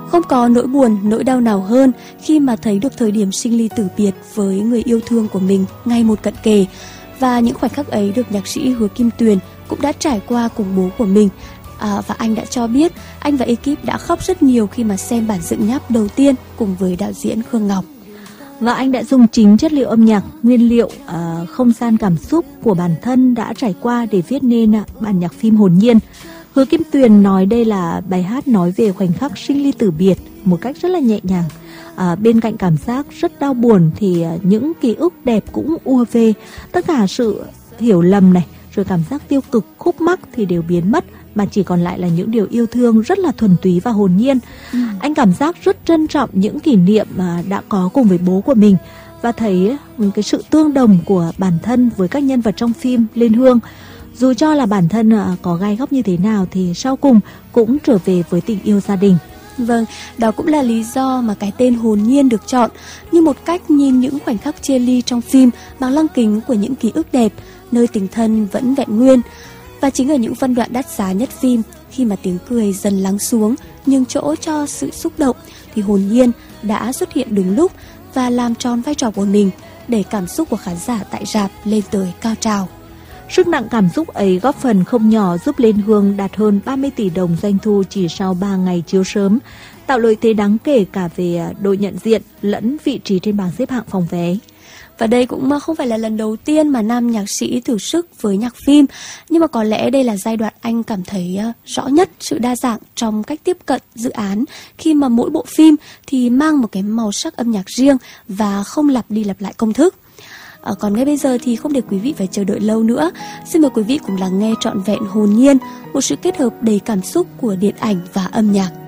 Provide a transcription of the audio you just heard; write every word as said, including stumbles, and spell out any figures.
Không có nỗi buồn, nỗi đau nào hơn khi mà thấy được thời điểm sinh ly tử biệt với người yêu thương của mình ngày một cận kề. Và những khoảnh khắc ấy được nhạc sĩ Hứa Kim Tuyền cũng đã trải qua cùng bố của mình. À, và anh đã cho biết anh và ekip đã khóc rất nhiều khi mà xem bản dựng nháp đầu tiên cùng với đạo diễn Khương Ngọc. Và anh đã dùng chính chất liệu âm nhạc, nguyên liệu, uh, không gian cảm xúc của bản thân đã trải qua để viết nên uh, bản nhạc phim Hồn Nhiên. Hứa Kim Tuyền nói đây là bài hát nói về khoảnh khắc sinh ly tử biệt một cách rất là nhẹ nhàng. À, bên cạnh cảm giác rất đau buồn thì uh, những ký ức đẹp cũng ùa về. Tất cả sự hiểu lầm này, rồi cảm giác tiêu cực, khúc mắc thì đều biến mất, mà chỉ còn lại là những điều yêu thương rất là thuần túy và hồn nhiên. Ừ. Anh cảm giác rất trân trọng những kỷ niệm mà đã có cùng với bố của mình và thấy cái sự tương đồng của bản thân với các nhân vật trong phim Liên Hương. Dù cho là bản thân có gai góc như thế nào thì sau cùng cũng trở về với tình yêu gia đình. Vâng, đó cũng là lý do mà cái tên Hồn Nhiên được chọn như một cách nhìn những khoảnh khắc chia ly trong phim bằng lăng kính của những ký ức đẹp, nơi tình thân vẫn vẹn nguyên. Và chính ở những phân đoạn đắt giá nhất phim, khi mà tiếng cười dần lắng xuống, nhường chỗ cho sự xúc động, thì Hồn Nhiên đã xuất hiện đúng lúc và làm tròn vai trò của mình, đẩy cảm xúc của khán giả tại rạp lên tới cao trào. Sức nặng cảm xúc ấy góp phần không nhỏ giúp Liên Hương đạt hơn ba mươi tỷ đồng doanh thu chỉ sau ba ngày chiếu sớm, tạo lợi thế đáng kể cả về độ nhận diện lẫn vị trí trên bảng xếp hạng phòng vé. Và đây cũng không phải là lần đầu tiên mà nam nhạc sĩ thử sức với nhạc phim, nhưng mà có lẽ đây là giai đoạn anh cảm thấy rõ nhất sự đa dạng trong cách tiếp cận dự án, khi mà mỗi bộ phim thì mang một cái màu sắc âm nhạc riêng và không lặp đi lặp lại công thức. À, còn ngay bây giờ thì không để quý vị phải chờ đợi lâu nữa. Xin mời quý vị cùng lắng nghe trọn vẹn Hồn Nhiên, một sự kết hợp đầy cảm xúc của điện ảnh và âm nhạc.